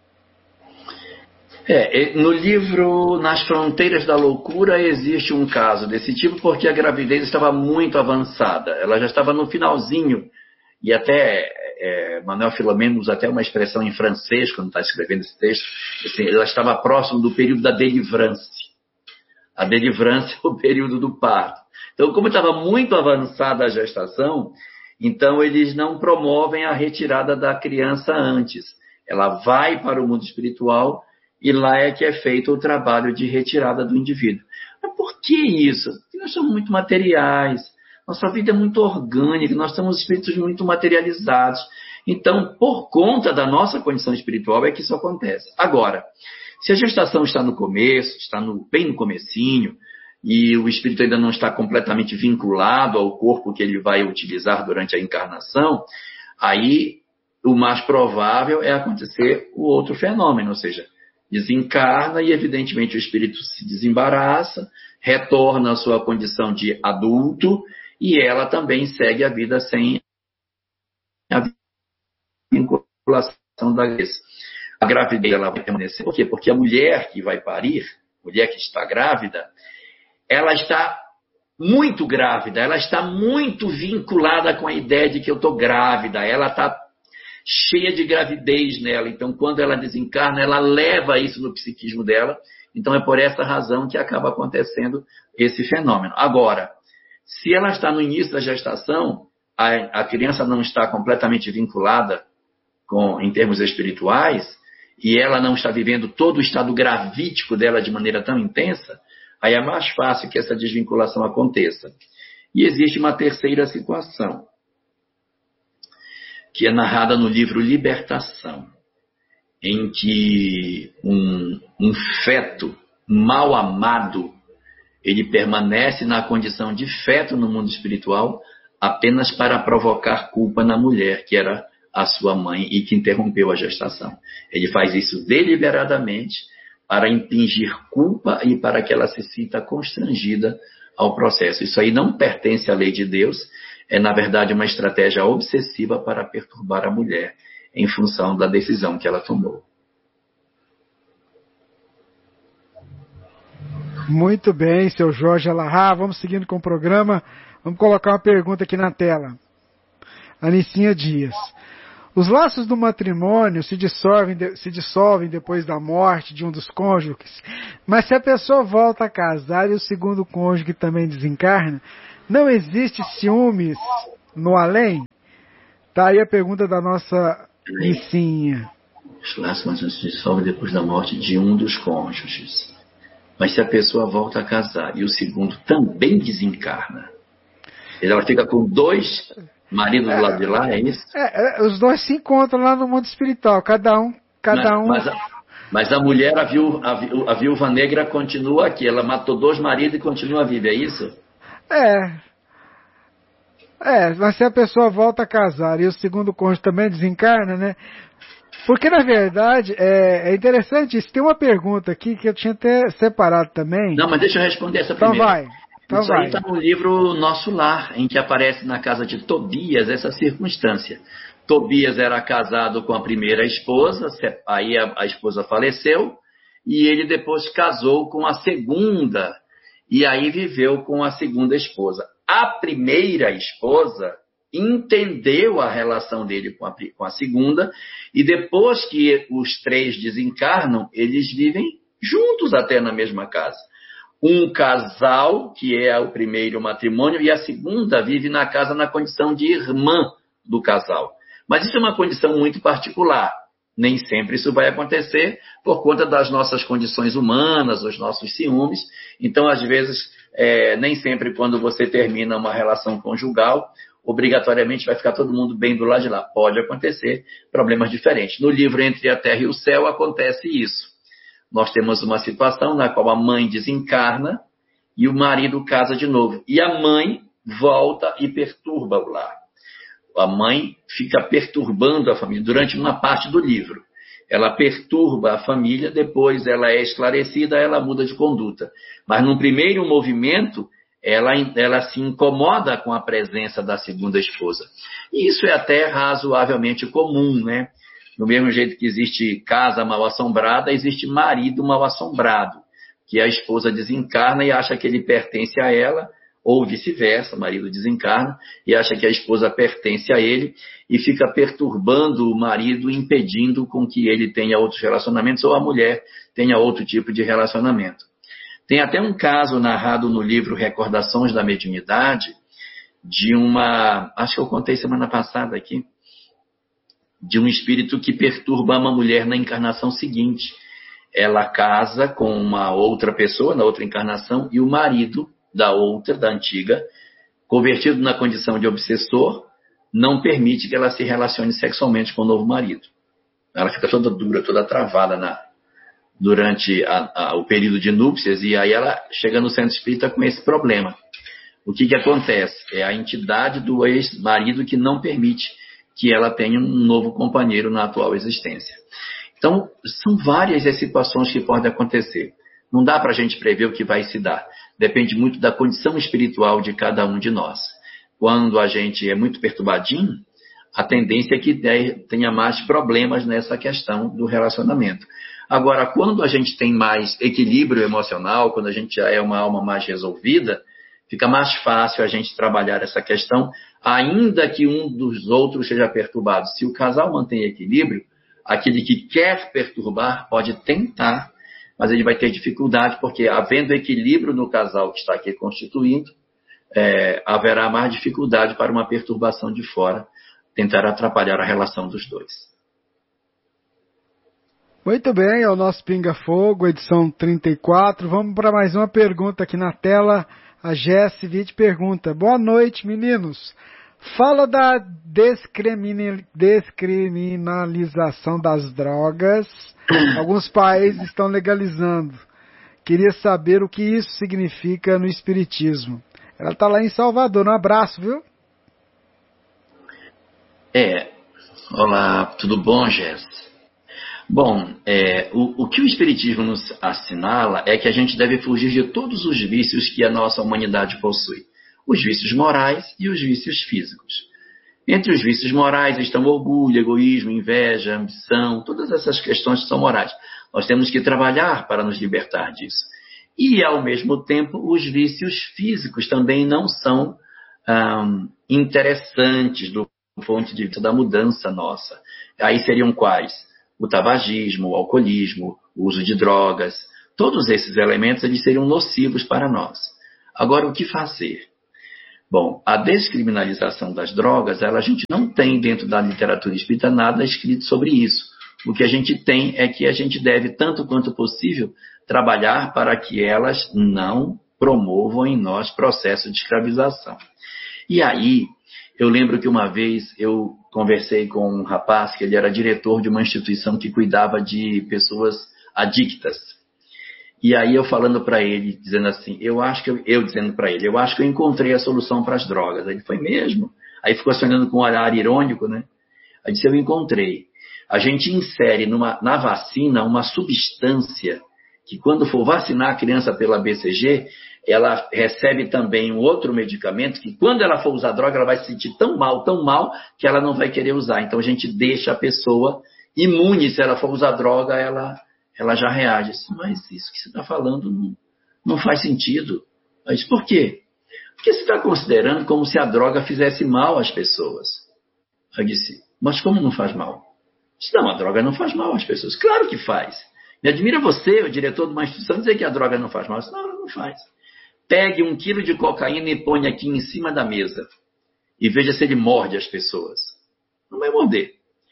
No livro Nas Fronteiras da Loucura existe um caso desse tipo, porque a gravidez estava muito avançada. Ela já estava no finalzinho, e até Manuel Filomeno usa até uma expressão em francês, quando está escrevendo esse texto, assim, ela estava próximo do período da delivrance. A delivrance é o período do parto. Então, como estava muito avançada a gestação, então eles não promovem a retirada da criança antes. Ela vai para o mundo espiritual, e lá é que é feito o trabalho de retirada do indivíduo. Mas por que isso? Porque nós somos muito materiais, nossa vida é muito orgânica, nós somos espíritos muito materializados. Então, por conta da nossa condição espiritual é que isso acontece. Agora, se a gestação está no começo, está bem no comecinho, e o espírito ainda não está completamente vinculado ao corpo que ele vai utilizar durante a encarnação, aí o mais provável é acontecer o outro fenômeno, ou seja, desencarna e, evidentemente, o espírito se desembaraça, retorna à sua condição de adulto e ela também segue a vida sem a vinculação da gravidez. A gravidez ela vai permanecer. Por quê? Porque a mulher que vai parir, mulher que está grávida, ela está muito grávida, ela está muito vinculada com a ideia de que eu estou grávida, ela está cheia de gravidez nela. Então, quando ela desencarna, ela leva isso no psiquismo dela. Então, é por essa razão que acaba acontecendo esse fenômeno. Agora, se ela está no início da gestação, a criança não está completamente vinculada em termos espirituais, e ela não está vivendo todo o estado gravítico dela de maneira tão intensa, aí é mais fácil que essa desvinculação aconteça. E existe uma terceira situação, que é narrada no livro Libertação, em que um feto mal amado, ele permanece na condição de feto no mundo espiritual apenas para provocar culpa na mulher, que era a sua mãe e que interrompeu a gestação. Ele faz isso deliberadamente para impingir culpa e para que ela se sinta constrangida ao processo. Isso aí não pertence à lei de Deus, é, na verdade, uma estratégia obsessiva para perturbar a mulher em função da decisão que ela tomou.
Muito bem, seu Jorge Alahá. Vamos seguindo com o programa. Vamos colocar uma pergunta aqui na tela. Anicinha Dias. Os laços do matrimônio se dissolvem depois da morte de um dos cônjuges, mas se a pessoa volta a casar e o segundo cônjuge também desencarna, não existe ciúmes no além? Tá aí a pergunta da nossa Nicinha.
Os laços se dissolvem depois da morte de um dos cônjuges, mas se a pessoa volta a casar e o segundo também desencarna, ela fica com dois maridos do lado de lá, é isso?
Os dois se encontram lá no mundo espiritual, cada um.
Mas a mulher, a viúva negra, continua aqui. Ela matou 2 maridos e continua viva, é isso?
Mas se a pessoa volta a casar e o segundo cônjuge também desencarna, né? Porque, na verdade, é interessante isso. Tem uma pergunta aqui que eu tinha até separado também.
Não, mas deixa eu responder essa primeira. Isso aí está no livro Nosso Lar, em que aparece na casa de Tobias essa circunstância. Tobias era casado com a primeira esposa, aí a esposa faleceu, e ele depois casou com a segunda, e aí viveu com a segunda esposa. A primeira esposa entendeu a relação dele com a segunda, e depois que os 3 desencarnam, eles vivem juntos até na mesma casa. Um casal, que é o primeiro matrimônio, e a segunda vive na casa na condição de irmã do casal. Mas isso é uma condição muito particular. Nem sempre isso vai acontecer por conta das nossas condições humanas, os nossos ciúmes. Então, às vezes, nem sempre quando você termina uma relação conjugal, obrigatoriamente vai ficar todo mundo bem do lado de lá. Pode acontecer problemas diferentes. No livro Entre a Terra e o Céu acontece isso. Nós temos uma situação na qual a mãe desencarna e o marido casa de novo. E a mãe volta e perturba o lar. A mãe fica perturbando a família durante uma parte do livro. Ela perturba a família, depois ela é esclarecida, ela muda de conduta. Mas num primeiro movimento, ela se incomoda com a presença da segunda esposa. E isso é até razoavelmente comum, né? Do mesmo jeito que existe casa mal-assombrada, existe marido mal-assombrado, que a esposa desencarna e acha que ele pertence a ela, ou vice-versa, o marido desencarna e acha que a esposa pertence a ele e fica perturbando o marido, impedindo com que ele tenha outros relacionamentos ou a mulher tenha outro tipo de relacionamento. Tem até um caso narrado no livro Recordações da Mediunidade, acho que eu contei semana passada aqui, de um espírito que perturba uma mulher na encarnação seguinte. Ela casa com uma outra pessoa na outra encarnação e o marido da antiga, convertido na condição de obsessor, não permite que ela se relacione sexualmente com o novo marido. Ela fica toda dura, toda travada durante o período de núpcias, e aí ela chega no centro espírita com esse problema. O que acontece? É a entidade do ex-marido que não permite que ela tenha um novo companheiro na atual existência. Então, são várias as situações que podem acontecer. Não dá para a gente prever o que vai se dar. Depende muito da condição espiritual de cada um de nós. Quando a gente é muito perturbadinho, a tendência é que tenha mais problemas nessa questão do relacionamento. Agora, quando a gente tem mais equilíbrio emocional, quando a gente já é uma alma mais resolvida, fica mais fácil a gente trabalhar essa questão, ainda que um dos outros seja perturbado. Se o casal mantém equilíbrio, aquele que quer perturbar pode tentar, mas ele vai ter dificuldade, porque havendo equilíbrio no casal que está aqui constituindo, haverá mais dificuldade para uma perturbação de fora tentar atrapalhar a relação dos dois.
Muito bem, é o nosso Pinga Fogo, edição 34. Vamos para mais uma pergunta aqui na tela. A Jesse Witt pergunta: boa noite, meninos. Fala da descriminalização das drogas. Alguns países estão legalizando. Queria saber o que isso significa no Espiritismo. Ela está lá em Salvador. Um abraço, viu?
Olá, tudo bom, Jess? Bom, o que o Espiritismo nos assinala é que a gente deve fugir de todos os vícios que a nossa humanidade possui. Os vícios morais e os vícios físicos. Entre os vícios morais estão orgulho, egoísmo, inveja, ambição, todas essas questões que são morais. Nós temos que trabalhar para nos libertar disso. E, ao mesmo tempo, os vícios físicos também não são interessantes do ponto de vista da mudança nossa. Aí seriam quais? O tabagismo, o alcoolismo, o uso de drogas. Todos esses elementos eles seriam nocivos para nós. Agora, o que fazer? Bom, a descriminalização das drogas, a gente não tem dentro da literatura espírita nada escrito sobre isso. O que a gente tem é que a gente deve, tanto quanto possível, trabalhar para que elas não promovam em nós processo de escravização. E aí, eu lembro que uma vez eu conversei com um rapaz que ele era diretor de uma instituição que cuidava de pessoas adictas. E aí eu falando para ele, dizendo assim, eu acho que eu encontrei a solução para as drogas. Aí ele foi mesmo? Aí ficou sonhando com um olhar irônico, né? Aí disse, eu encontrei. A gente insere na vacina uma substância que quando for vacinar a criança pela BCG, ela recebe também um outro medicamento que quando ela for usar droga, ela vai se sentir tão mal, que ela não vai querer usar. Então a gente deixa a pessoa imune, se ela for usar droga, ela já reage. Mas isso que você está falando não faz sentido. Mas por quê? Porque você está considerando como se a droga fizesse mal às pessoas. Eu disse, mas como não faz mal? Não, a droga não faz mal às pessoas. Claro que faz. Me admira você, o diretor de uma instituição, dizer que a droga não faz mal. Não, ela não faz. Pegue 1 quilo de cocaína e põe aqui em cima da mesa. E veja se ele morde as pessoas. Não vai morder.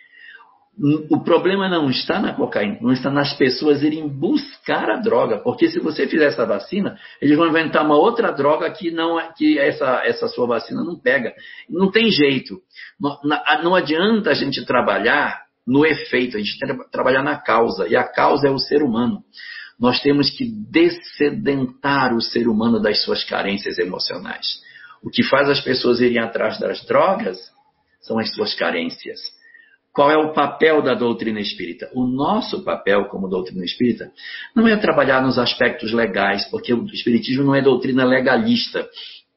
O problema não está na cocaína, não está nas pessoas irem buscar a droga. Porque se você fizer essa vacina, eles vão inventar uma outra droga que essa sua vacina não pega. Não tem jeito. Não adianta a gente trabalhar no efeito, a gente tem que trabalhar na causa. E a causa é o ser humano. Nós temos que dessedentar o ser humano das suas carências emocionais. O que faz as pessoas irem atrás das drogas são as suas carências. Qual é o papel da doutrina espírita? O nosso papel como doutrina espírita não é trabalhar nos aspectos legais, porque o espiritismo não é doutrina legalista.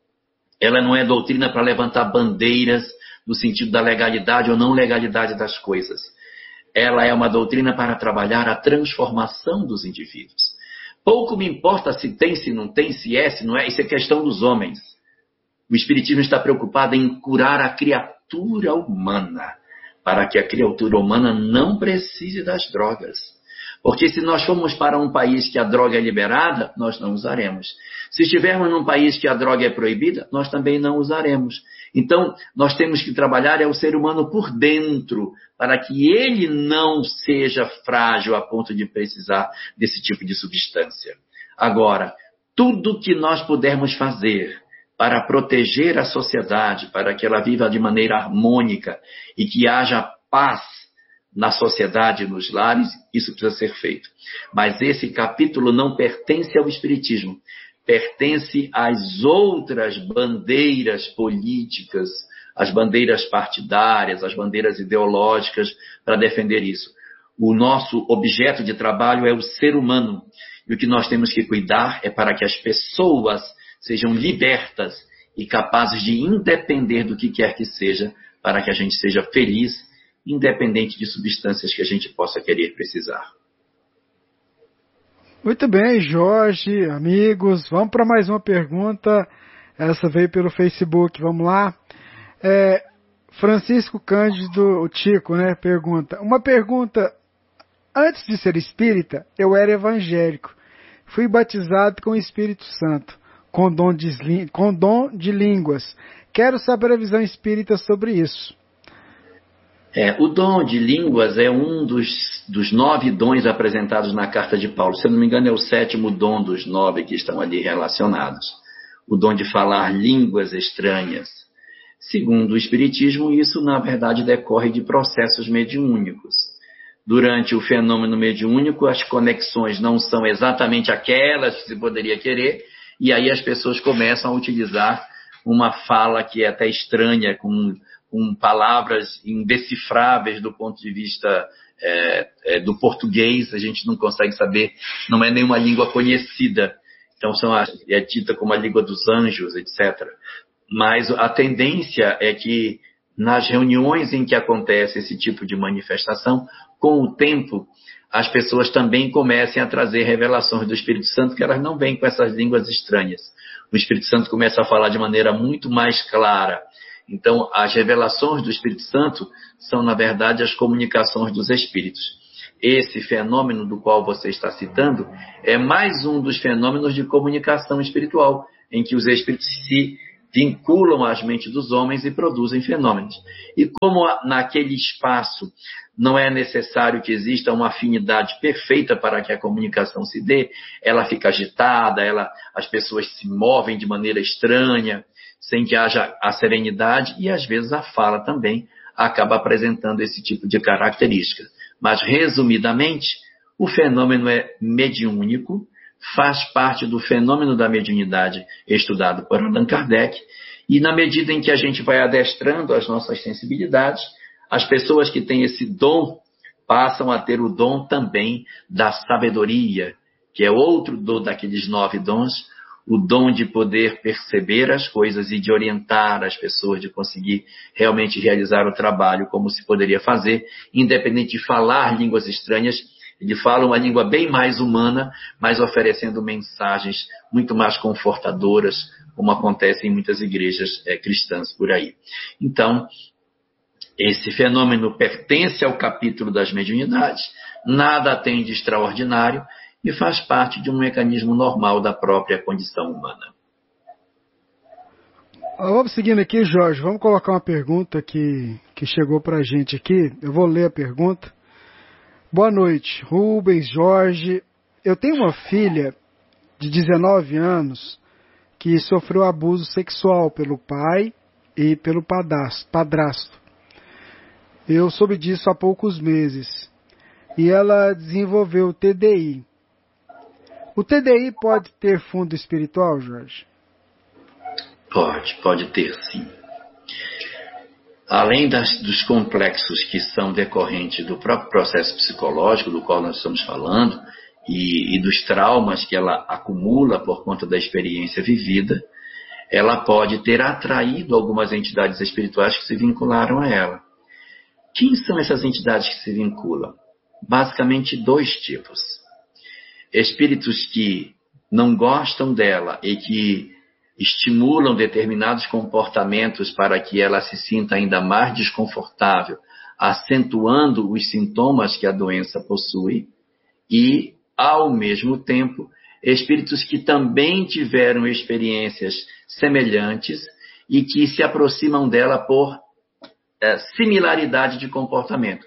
Ela não é doutrina para levantar bandeiras no sentido da legalidade ou não legalidade das coisas. Ela é uma doutrina para trabalhar a transformação dos indivíduos. Pouco me importa se tem, se não tem, se é, se não é, isso é questão dos homens. O espiritismo está preocupado em curar a criatura humana, para que a criatura humana não precise das drogas. Porque se nós formos para um país que a droga é liberada, nós não usaremos. Se estivermos num país que a droga é proibida, nós também não usaremos. Então, nós temos que trabalhar o ser humano por dentro, para que ele não seja frágil a ponto de precisar desse tipo de substância. Agora, tudo que nós pudermos fazer para proteger a sociedade, para que ela viva de maneira harmônica e que haja paz na sociedade e nos lares, isso precisa ser feito. Mas esse capítulo não pertence ao Espiritismo, pertence às outras bandeiras políticas, às bandeiras partidárias, às bandeiras ideológicas para defender isso. O nosso objeto de trabalho é o ser humano. E o que nós temos que cuidar é para que as pessoas sejam libertas e capazes de independer do que quer que seja, para que a gente seja feliz, independente de substâncias que a gente possa querer precisar.
Muito bem, Jorge, amigos, vamos para mais uma pergunta. Essa veio pelo Facebook, vamos lá. Francisco Cândido, o Tico, né, pergunta. Uma pergunta, antes de ser espírita, eu era evangélico. Fui batizado com o Espírito Santo, com dom de línguas. Quero saber a visão espírita sobre isso.
O dom de línguas é um dos 9 dons apresentados na Carta de Paulo. Se eu não me engano, é o 7º dom dos 9 que estão ali relacionados. O dom de falar línguas estranhas. Segundo o Espiritismo, isso, na verdade, decorre de processos mediúnicos. Durante o fenômeno mediúnico, as conexões não são exatamente aquelas que se poderia querer, e aí as pessoas começam a utilizar uma fala que é até estranha, com palavras indecifráveis do ponto de vista do português, a gente não consegue saber, não é nenhuma língua conhecida, então é dita como a língua dos anjos, etc. Mas a tendência é que nas reuniões em que acontece esse tipo de manifestação, com o tempo, as pessoas também comecem a trazer revelações do Espírito Santo, que elas não vêm com essas línguas estranhas. O Espírito Santo começa a falar de maneira muito mais clara. Então, as revelações do Espírito Santo são, na verdade, as comunicações dos Espíritos. Esse fenômeno do qual você está citando é mais um dos fenômenos de comunicação espiritual, em que os Espíritos se vinculam às mentes dos homens e produzem fenômenos. E como naquele espaço não é necessário que exista uma afinidade perfeita para que a comunicação se dê, ela fica agitada, as pessoas se movem de maneira estranha, sem que haja a serenidade, e às vezes a fala também acaba apresentando esse tipo de característica. Mas, resumidamente, o fenômeno é mediúnico, faz parte do fenômeno da mediunidade estudado por Allan Kardec, e na medida em que a gente vai adestrando as nossas sensibilidades, as pessoas que têm esse dom passam a ter o dom também da sabedoria, que é outro daqueles 9 dons, o dom de poder perceber as coisas e de orientar as pessoas, de conseguir realmente realizar o trabalho como se poderia fazer, independente de falar línguas estranhas. Ele fala uma língua bem mais humana, mas oferecendo mensagens muito mais confortadoras, como acontece em muitas igrejas cristãs por aí. Então, esse fenômeno pertence ao capítulo das mediunidades, nada tem de extraordinário e faz parte de um mecanismo normal da própria condição humana.
Vamos seguindo aqui, Jorge, vamos colocar uma pergunta que chegou para a gente aqui. Eu vou ler a pergunta. Boa noite, Rubens, Jorge. Eu tenho uma filha de 19 anos que sofreu abuso sexual pelo pai e pelo padrasto. Eu soube disso há poucos meses. E ela desenvolveu TDI. O TDI pode ter fundo espiritual, Jorge?
Pode ter sim. Além dos complexos que são decorrentes do próprio processo psicológico do qual nós estamos falando e dos traumas que ela acumula por conta da experiência vivida, ela pode ter atraído algumas entidades espirituais que se vincularam a ela. Quem são essas entidades que se vinculam? Basicamente 2 tipos. Espíritos que não gostam dela e que estimulam determinados comportamentos para que ela se sinta ainda mais desconfortável, acentuando os sintomas que a doença possui, e, ao mesmo tempo, espíritos que também tiveram experiências semelhantes e que se aproximam dela por similaridade de comportamento.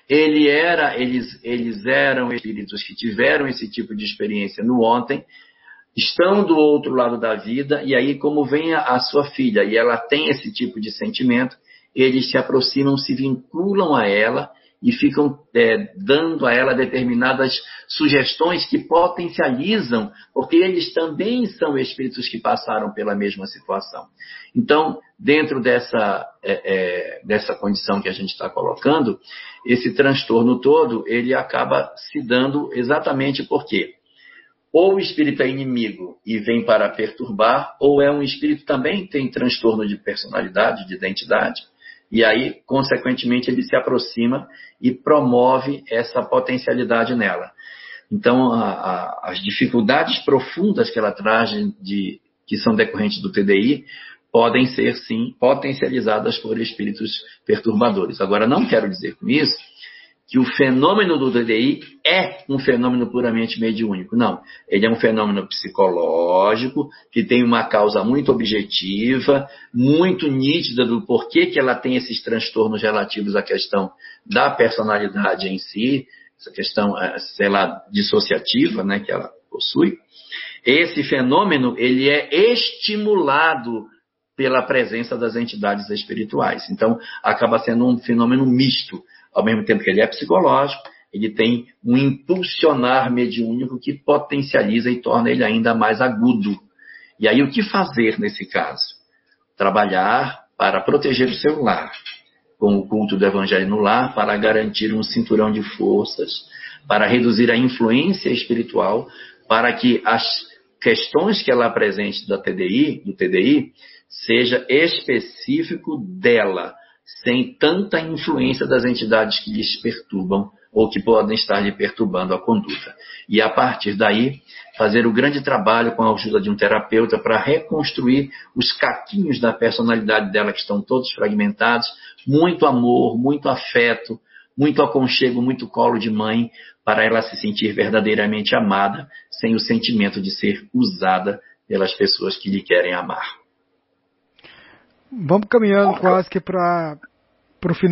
Eles eram espíritos que tiveram esse tipo de experiência no ontem, estão do outro lado da vida, e aí como vem a sua filha e ela tem esse tipo de sentimento, eles se aproximam, se vinculam a ela e ficam dando a ela determinadas sugestões que potencializam, porque eles também são espíritos que passaram pela mesma situação. Então, dentro dessa condição que a gente está colocando, esse transtorno todo, ele acaba se dando exatamente porque ou o espírito é inimigo e vem para perturbar, ou é um espírito que também tem transtorno de personalidade, de identidade, e aí, consequentemente, ele se aproxima e promove essa potencialidade nela. Então, as dificuldades profundas que ela traz, que são decorrentes do TDI, podem ser, sim, potencializadas por espíritos perturbadores. Agora, não quero dizer com isso que o fenômeno do TDI é um fenômeno puramente mediúnico. Não, ele é um fenômeno psicológico, que tem uma causa muito objetiva, muito nítida do porquê que ela tem esses transtornos relativos à questão da personalidade em si, essa questão, sei lá, dissociativa, né, que ela possui. Esse fenômeno, ele é estimulado pela presença das entidades espirituais. Então, acaba sendo um fenômeno misto. Ao mesmo tempo que ele é psicológico, ele tem um impulsionar mediúnico que potencializa e torna ele ainda mais agudo. E aí, o que fazer nesse caso? Trabalhar para proteger o seu lar, com o culto do Evangelho no lar, para garantir um cinturão de forças, para reduzir a influência espiritual, para que as questões que ela apresente do TDI, seja específico dela, sem tanta influência das entidades que lhes perturbam ou que podem estar lhe perturbando a conduta. E a partir daí, fazer o grande trabalho com a ajuda de um terapeuta para reconstruir os caquinhos da personalidade dela que estão todos fragmentados, muito amor, muito afeto, muito aconchego, muito colo de mãe, para ela se sentir verdadeiramente amada, sem o sentimento de ser usada pelas pessoas que lhe querem amar.
Vamos caminhando quase que para o final.